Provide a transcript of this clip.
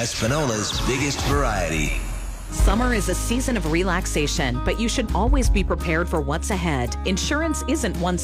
Espinola's biggest variety. Summer is a season of relaxation, but you should always be prepared for what's ahead. Insurance isn't one